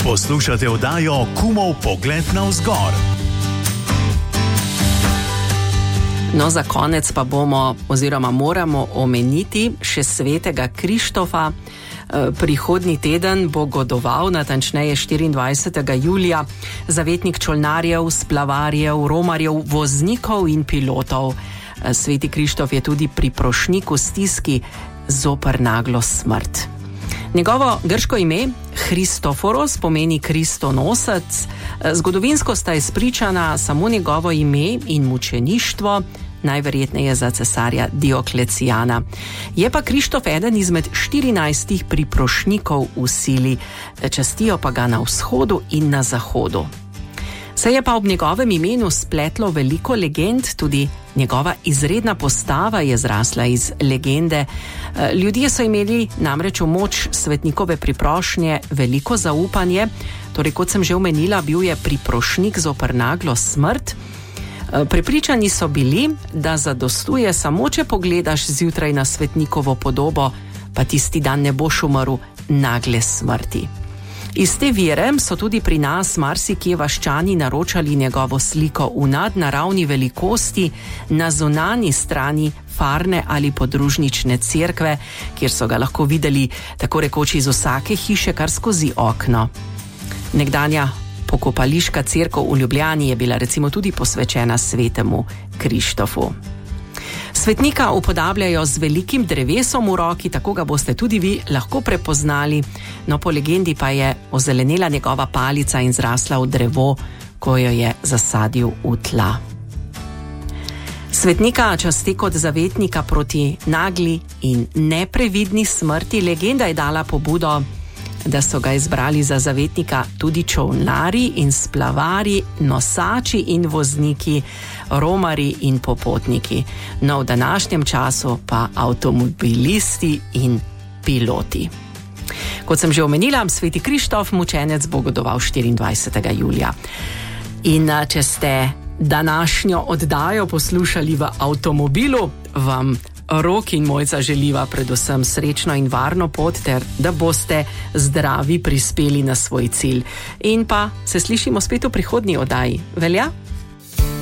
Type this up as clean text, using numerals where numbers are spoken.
Poslušate oddajo Kumov pogled navzgor. No, za konec pa bomo oziroma moramo omeniti še svetega Krištofa. Prihodnji teden bo godoval, natančneje 24. julija, zavetnik čolnarjev, splavarjev, romarjev, voznikov in pilotov. Sveti Krištof je tudi priprošnik v stiski zoper naglo smrt. Njegovo grško ime Christoforos pomeni kristonosec. Zgodovinsko sta izpričana samo njegovo ime in mučeništvo, najverjetneje za cesarja Dioklecijana. Je pa Krištof eden izmed 14 priprošnikov v sili, častijo pa ga na vzhodu in na zahodu. Se je pa ob njegovem imenu spletlo veliko legend, tudi njegova izredna postava je zrasla iz legende. Ljudje so imeli namreč v moč svetnikove priprošnje veliko zaupanje, torej kot sem že omenila, bil je priprošnik zoper naglo smrt. Prepričani so bili, da zadostuje samo, če pogledaš zjutraj na svetnikovo podobo, pa tisti dan ne boš umrl nagle smrti. Iz te vere so tudi pri nas marsikje vaščani naročali njegovo sliko v nadnaravni velikosti na zunanji strani farne ali podružnične cerkve, kjer so ga lahko videli tako rekoč iz vsake hiše kar skozi okno. Nekdanja pokopališka cerkev v Ljubljani je bila recimo tudi posvečena svetemu Krištofu. Svetnika upodabljajo z velikim drevesom v roki, tako ga boste tudi vi lahko prepoznali, no po legendi pa je ozelenela njegova palica in zrasla v drevo, ko jo je zasadil v tla. Svetnika časti kot zavetnika proti nagli in neprevidni smrti. Legenda je dala pobudo, da so ga izbrali za zavetnika tudi čolnari in splavari, nosači in vozniki, romari in popotniki. No, v današnjem času pa avtomobilisti in piloti. Kot sem že omenila, sveti Krištof, mučenec, bo godoval 24. julija. In če ste današnjo oddajo poslušali v avtomobilu, vam Rok in Mojca želiva predvsem srečno in varno pot, ter da boste zdravi prispeli na svoj cilj. In pa se slišimo spet v prihodnji oddaji. Velja?